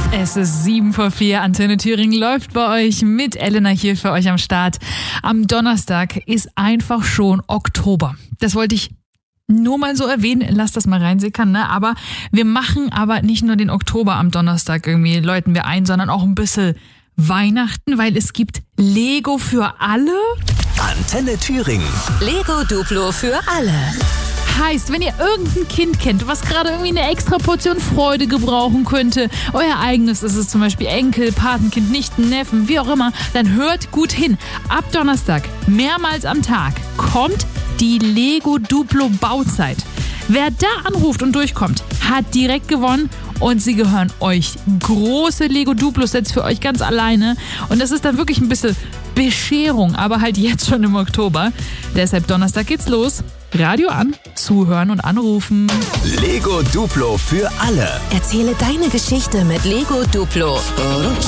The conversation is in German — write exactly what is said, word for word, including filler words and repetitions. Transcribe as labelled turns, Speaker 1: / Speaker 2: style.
Speaker 1: Es ist sieben vor vier, Antenne Thüringen läuft bei euch mit Elena hier für euch am Start. Am Donnerstag ist einfach schon Oktober. Das wollte ich nur mal so erwähnen, lasst das mal reinsickern, ne? Aber wir machen aber nicht nur den Oktober am Donnerstag irgendwie, läuten wir ein, sondern auch ein bisschen Weihnachten, weil es gibt Lego für alle.
Speaker 2: Antenne Thüringen.
Speaker 3: Lego Duplo für alle.
Speaker 1: Heißt, wenn ihr irgendein Kind kennt, was gerade irgendwie eine extra Portion Freude gebrauchen könnte, euer eigenes ist es zum Beispiel Enkel, Patenkind, Nichten, Neffen, wie auch immer, dann hört gut hin. Ab Donnerstag, mehrmals am Tag, kommt die Lego Duplo Bauzeit. Wer da anruft und durchkommt, hat direkt gewonnen und sie gehören euch. Große Lego Duplo Sets für euch ganz alleine und das ist dann wirklich ein bisschen Bescherung, aber halt jetzt schon im Oktober. Deshalb Donnerstag geht's los. Radio an, zuhören und anrufen.
Speaker 2: Lego Duplo für alle.
Speaker 3: Erzähle deine Geschichte mit Lego Duplo.